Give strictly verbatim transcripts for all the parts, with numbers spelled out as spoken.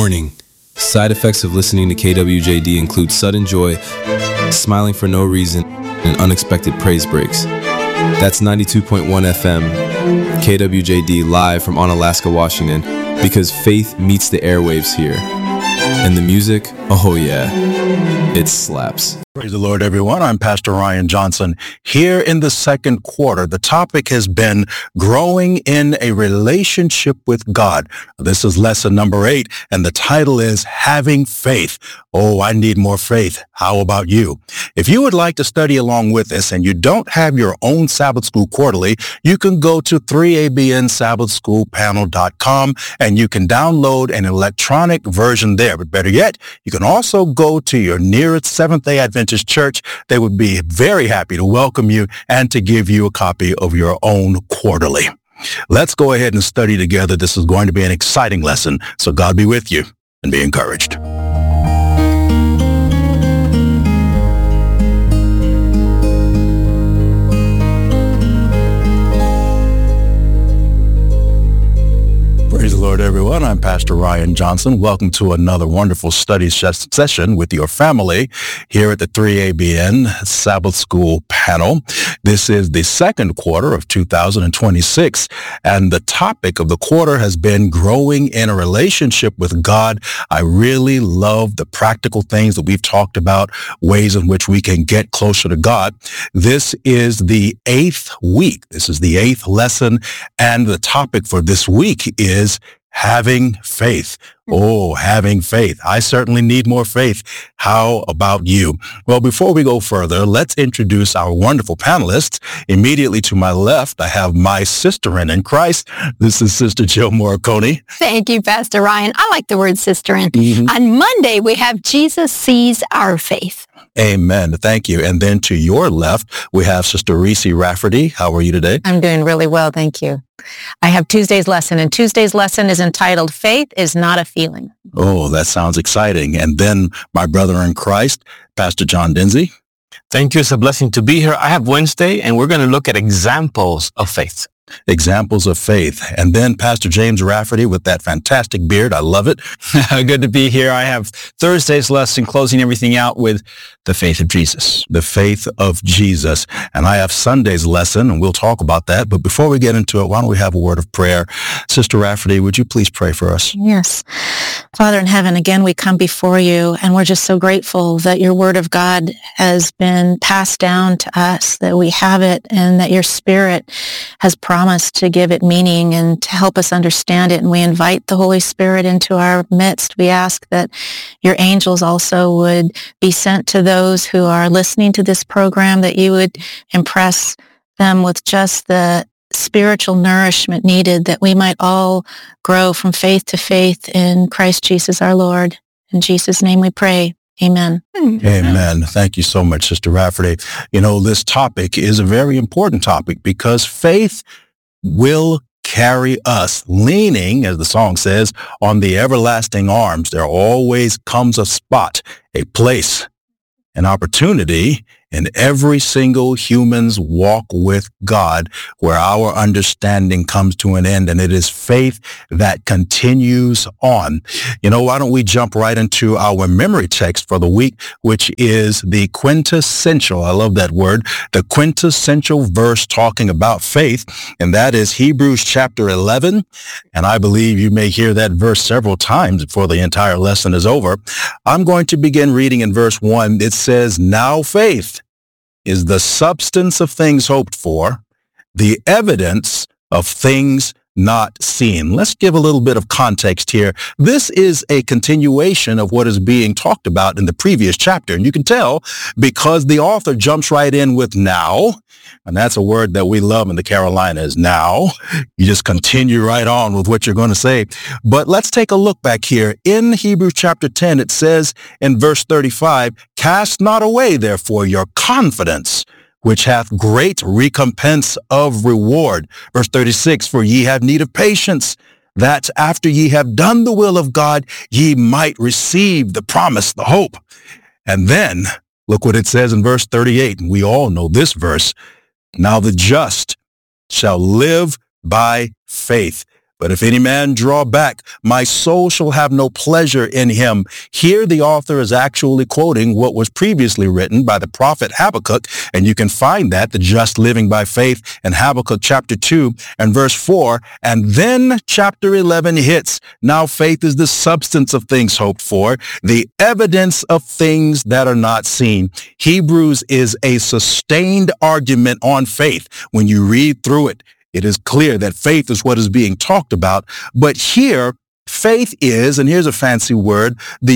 Warning. Side effects of listening to K W J D include sudden joy, smiling for no reason, and unexpected praise breaks. That's ninety-two point one F M, K W J D, live from Onalaska, Washington, because faith meets the airwaves here. And the music, oh yeah, it slaps. Praise the Lord, everyone. I'm Pastor Ryan Johnson. Here in the second quarter, the topic has been growing in a relationship with God. This is lesson number eight, and the title is Having Faith. Oh, I need more faith. How about you? If you would like to study along with us and you don't have your own Sabbath School Quarterly, you can go to three A B N Sabbath School Panel dot com and you can download an electronic version there. But better yet, you can also go to your nearest Seventh-day Adventist church. They would be very happy to welcome you and to give you a copy of your own quarterly. Let's go ahead and study together. This is going to be an exciting lesson. So God be with you and be encouraged. Praise the Lord, everyone. I'm Pastor Ryan Johnson. Welcome to another wonderful study ses- session with your family here at the three A B N Sabbath School Panel. This is the second quarter of two thousand twenty-six, and the topic of the quarter has been growing in a relationship with God. I really love the practical things that we've talked about, ways in which we can get closer to God. This is the eighth week. This is the eighth lesson, and the topic for this week is having faith. Oh, having faith. I certainly need more faith. How about you? Well, before we go further, let's introduce our wonderful panelists. Immediately to my left, I have my sister in Christ. This is Sister Jill Morricone. Thank you, Pastor Ryan. I like the word sister-in. Mm-hmm. On Monday, we have Jesus Sees Our Faith. Amen. Thank you. And then to your left, we have Sister Reese Rafferty. How are you today? I'm doing really well, thank you. I have Tuesday's lesson, and Tuesday's lesson is entitled, Faith is Not a Feeling. Oh, that sounds exciting. And then my brother in Christ, Pastor John Dinsey. Thank you. It's a blessing to be here. I have Wednesday, and we're going to look at examples of faith. Examples of faith. And then Pastor James Rafferty with that fantastic beard. I love it. Good to be here. I have Thursday's lesson, closing everything out with the faith of Jesus. The faith of Jesus. And I have Sunday's lesson, and we'll talk about that. But before we get into it, why don't we have a word of prayer? Sister Rafferty, would you please pray for us? Yes. Father in heaven, again, we come before you, and we're just so grateful that your word of God has been passed down to us, that we have it, and that your Spirit has promised to give it meaning and to help us understand it. And we invite the Holy Spirit into our midst. We ask that your angels also would be sent to those who are listening to this program, that you would impress them with just the spiritual nourishment needed, that we might all grow from faith to faith in Christ Jesus our Lord. In Jesus' name we pray. Amen. Amen. Thank you so much, Sister Rafferty. You know, this topic is a very important topic because faith will carry us, leaning, as the song says, on the everlasting arms. There always comes a spot, a place, an opportunity in every single human's walk with God where our understanding comes to an end, and it is faith that continues on. You know, why don't we jump right into our memory text for the week, which is the quintessential, I love that word, the quintessential verse talking about faith, and that is Hebrews chapter eleven. And I believe you may hear that verse several times before the entire lesson is over. I'm going to begin reading in verse one. It says, "Now faith is the substance of things hoped for, the evidence of things not seen." Let's give a little bit of context here. This is a continuation of what is being talked about in the previous chapter. And you can tell because the author jumps right in with now. And that's a word that we love in the Carolinas, now. You just continue right on with what you're going to say. But let's take a look back here. In Hebrews chapter ten, it says in verse thirty-five, "Cast not away, therefore, your confidence, which hath great recompense of reward." Verse thirty-six, "For ye have need of patience, that after ye have done the will of God, ye might receive the promise," the hope. And then look what it says in verse thirty-eight. And we all know this verse. "Now the just shall live by faith." But if any man draw back, my soul shall have no pleasure in him. Here the author is actually quoting what was previously written by the prophet Habakkuk, and you can find that, the just living by faith, in Habakkuk chapter two and verse four. And then chapter eleven hits. Now faith is the substance of things hoped for, the evidence of things that are not seen. Hebrews is a sustained argument on faith. When you read through it, it is clear that faith is what is being talked about. But here, faith is, and here's a fancy word, the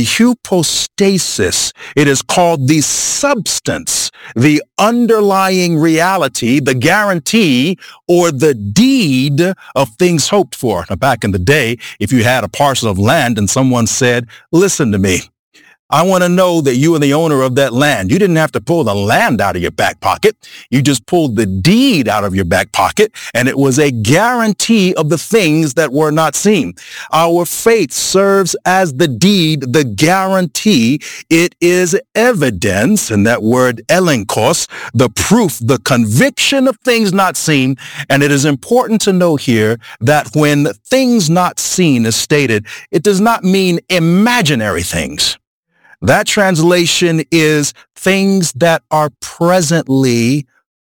hypostasis. It is called the substance, the underlying reality, the guarantee, or the deed of things hoped for. Now, back in the day, if you had a parcel of land and someone said, listen to me, I want to know that you are the owner of that land. You didn't have to pull the land out of your back pocket. You just pulled the deed out of your back pocket, and it was a guarantee of the things that were not seen. Our faith serves as the deed, the guarantee. It is evidence, and that word elenkos, the proof, the conviction of things not seen. And it is important to know here that when things not seen is stated, it does not mean imaginary things. That translation is things that are presently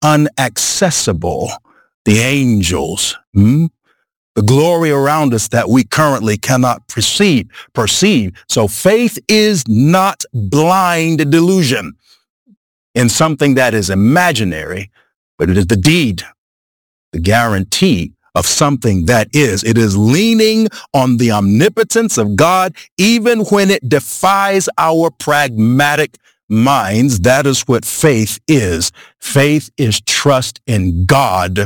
unaccessible. The angels, hmm? the glory around us that we currently cannot perceive, perceive. So faith is not blind delusion in something that is imaginary, but it is the deed, the guarantee of something that is. It is leaning on the omnipotence of God, even when it defies our pragmatic minds. That is what faith is. Faith is trust in God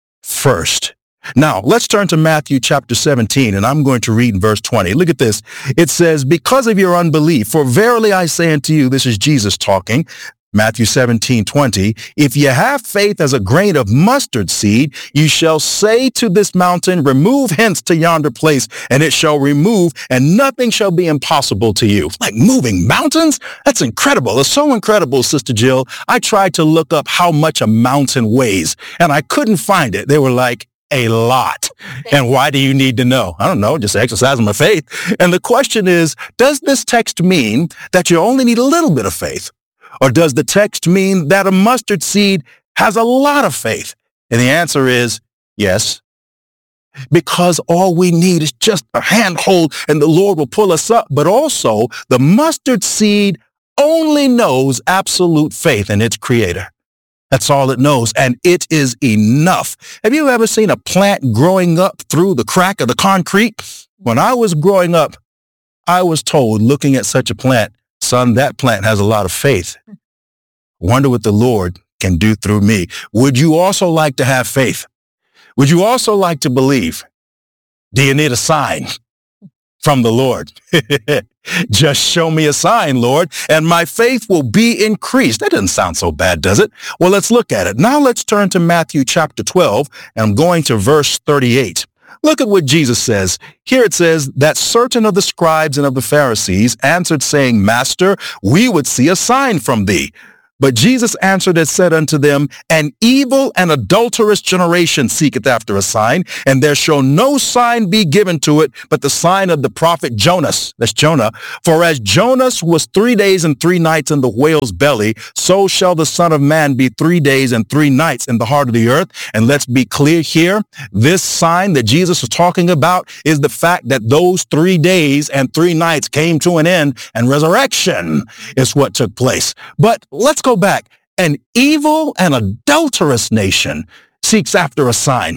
first. Now, let's turn to Matthew chapter seventeen, and I'm going to read verse twenty. Look at this. It says, because of your unbelief, for verily I say unto you, this is Jesus talking, Matthew seventeen, twenty, if you have faith as a grain of mustard seed, you shall say to this mountain, remove hence to yonder place, and it shall remove, and nothing shall be impossible to you. Like moving mountains? That's incredible. It's so incredible, Sister Jill. I tried to look up how much a mountain weighs, and I couldn't find it. They were like, a lot. And why do you need to know? I don't know, just exercising my faith. And the question is, does this text mean that you only need a little bit of faith? Or does the text mean that a mustard seed has a lot of faith? And the answer is yes. Because all we need is just a handhold and the Lord will pull us up. But also, the mustard seed only knows absolute faith in its creator. That's all it knows, and it is enough. Have you ever seen a plant growing up through the crack of the concrete? When I was growing up, I was told, looking at such a plant, son, that plant has a lot of faith. Wonder what the Lord can do through me. Would you also like to have faith? Would you also like to believe? Do you need a sign from the Lord? Just show me a sign, Lord, and my faith will be increased. That doesn't sound so bad, does it? Well, let's look at it. Now let's turn to Matthew chapter twelve, and I'm going to verse thirty-eight. Look at what Jesus says. Here it says that certain of the scribes and of the Pharisees answered, saying, Master, we would see a sign from thee. But Jesus answered and said unto them, an evil and adulterous generation seeketh after a sign, and there shall no sign be given to it, but the sign of the prophet Jonas. That's Jonah. For as Jonas was three days and three nights in the whale's belly, so shall the Son of Man be three days and three nights in the heart of the earth. And let's be clear here. This sign that Jesus is talking about is the fact that those three days and three nights came to an end, and resurrection is what took place. But let's go back. An evil and adulterous nation seeks after a sign.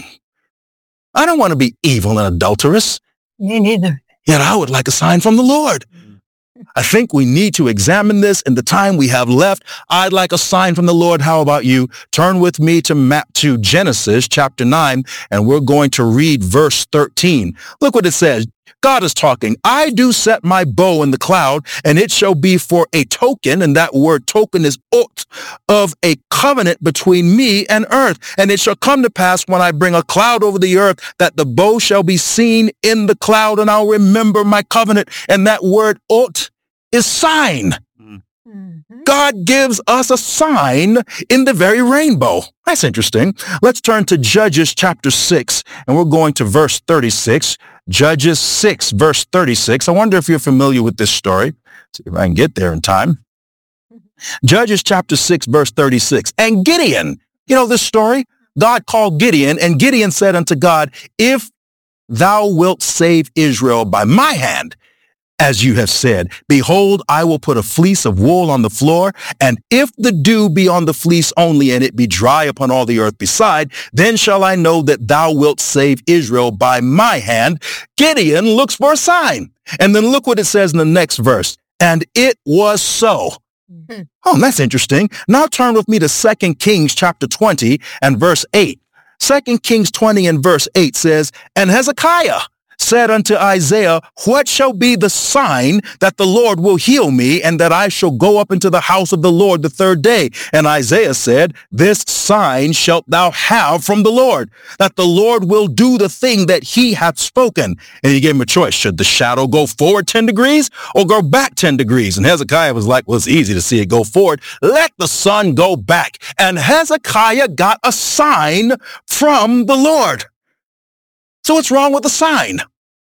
I don't want to be evil and adulterous. Me neither. Yet I would like a sign from the Lord. I think we need to examine this in the time we have left. I'd like a sign from the Lord. How about you? Turn with me to map to Genesis chapter nine, and we're going to read verse thirteen. Look what it says. God is talking. I do set my bow in the cloud, and it shall be for a token, and that word token is ot, of a covenant between me and earth. And it shall come to pass when I bring a cloud over the earth, that the bow shall be seen in the cloud, and I'll remember my covenant. And that word ot is sign. Mhm. God gives us a sign in the very rainbow. That's interesting. Let's turn to Judges chapter six, and we're going to verse thirty-six. Judges six, verse thirty-six. I wonder if you're familiar with this story. See if I can get there in time. Judges chapter six, verse thirty-six. And Gideon, you know this story? God called Gideon, and Gideon said unto God, if thou wilt save Israel by my hand, as you have said, behold, I will put a fleece of wool on the floor, and if the dew be on the fleece only, and it be dry upon all the earth beside, then shall I know that thou wilt save Israel by my hand. Gideon looks for a sign. And then look what it says in the next verse. And it was so. Mm-hmm. Oh, that's interesting. Now turn with me to Second Kings chapter twenty and verse eight. Second Kings twenty and verse eight says, and Hezekiah said unto Isaiah, what shall be the sign that the Lord will heal me, and that I shall go up into the house of the Lord the third day? And Isaiah said, this sign shalt thou have from the Lord, that the Lord will do the thing that he hath spoken. And he gave him a choice. Should the shadow go forward ten degrees or go back ten degrees? And Hezekiah was like, well, it's easy to see it go forward. Let the sun go back. And Hezekiah got a sign from the Lord. So what's wrong with the sign?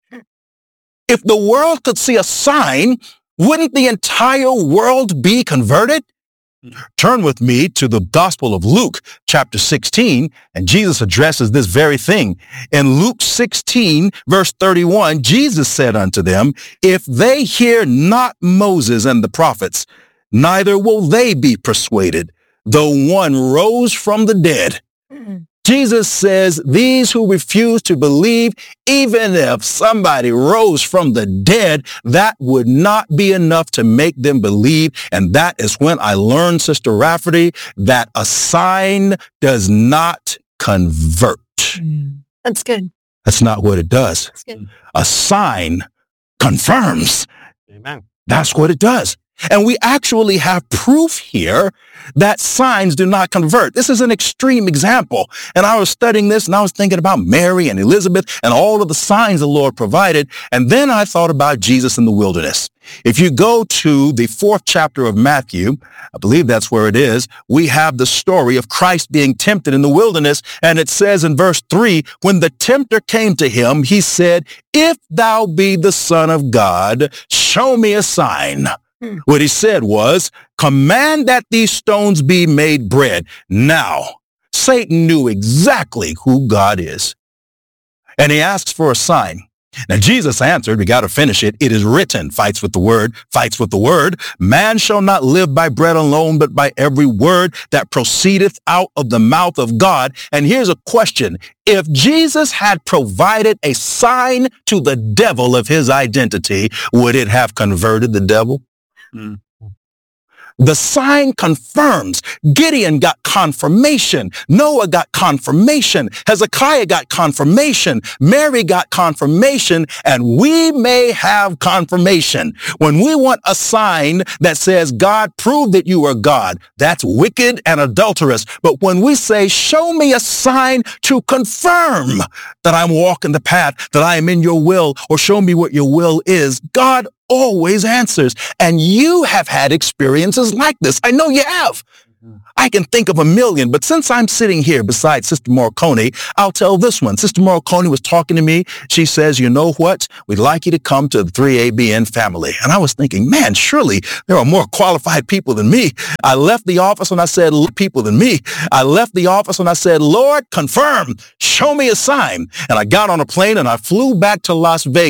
If the world could see a sign, wouldn't the entire world be converted? Turn with me to the Gospel of Luke, chapter sixteen, and Jesus addresses this very thing. In Luke sixteen, verse thirty-one, Jesus said unto them, if they hear not Moses and the prophets, neither will they be persuaded, though one rose from the dead. Mm. Jesus says these who refuse to believe, even if somebody rose from the dead, that would not be enough to make them believe. And that is when I learned, Sister Rafferty, that a sign does not convert. Mm. That's good. That's not what it does. That's good. A sign confirms. Amen. That's what it does. And we actually have proof here that signs do not convert. This is an extreme example. And I was studying this and I was thinking about Mary and Elizabeth and all of the signs the Lord provided. And then I thought about Jesus in the wilderness. If you go to the fourth chapter of Matthew, I believe that's where it is, we have the story of Christ being tempted in the wilderness. And it says in verse three, when the tempter came to him, he said, if thou be the Son of God, show me a sign. What he said was, command that these stones be made bread. Now, Satan knew exactly who God is. And he asks for a sign. Now, Jesus answered, we got to finish it. It is written, fights with the word, fights with the word. Man shall not live by bread alone, but by every word that proceedeth out of the mouth of God. And here's a question. If Jesus had provided a sign to the devil of his identity, would it have converted the devil? Mm. The sign confirms. Gideon got confirmation. Noah got confirmation. Hezekiah got confirmation. Mary got confirmation. And we may have confirmation. When we want a sign that says, God, prove that you are God, that's wicked and adulterous. But when we say, show me a sign to confirm that I'm walking the path, that I am in your will, or show me what your will is, God always answers. And you have had experiences like this. I know you have. Mm-hmm. I can think of a million, but since I'm sitting here beside Sister Morcone, I'll tell this one. Sister Morcone was talking to me. She says, you know what? We'd like you to come to the three A B N family. And I was thinking, man, surely there are more qualified people than me. I left the office and I said, people than me. I left the office and I said, Lord, confirm, show me a sign. And I got on a plane and I flew back to Las Vegas.